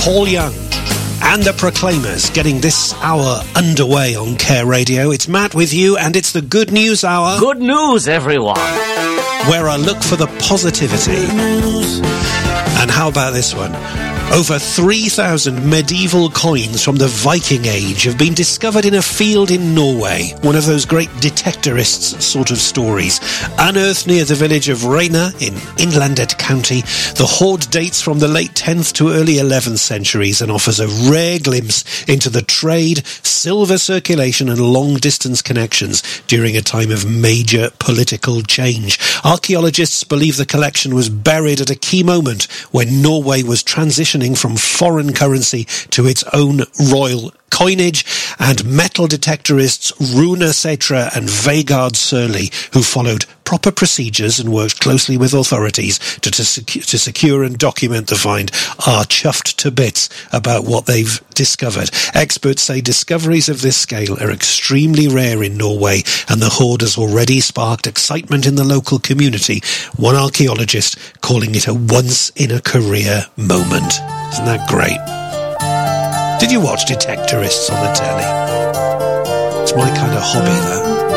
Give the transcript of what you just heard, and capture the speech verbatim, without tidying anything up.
Paul Young and the Proclaimers getting this hour underway on Care Radio. It's Matt with you, and it's the Good News Hour. Good news, everyone. Where I look for the positivity. And how about this one? Over three thousand medieval coins from the Viking Age have been discovered in a field in Norway. One of those great detectorists sort of stories. Unearthed near the village of Reina in Innlandet County, the hoard dates from the late tenth to early eleventh centuries and offers a rare glimpse into the trade, silver circulation and long-distance connections during a time of major political change. Archaeologists believe the collection was buried at a key moment when Norway was transitioning from foreign currency to its own royal coinage, and metal detectorists Runa Setra and Vegard Surley, who followed proper procedures and worked closely with authorities to, to, secu- to secure and document the find, are chuffed to bits about what they've discovered. Experts say discoveries of this scale are extremely rare in Norway, and the hoard has already sparked excitement in the local community, one archaeologist calling it a once-in-a-career moment. Isn't that great? Did you watch Detectorists on the telly? It's my kind of hobby, that.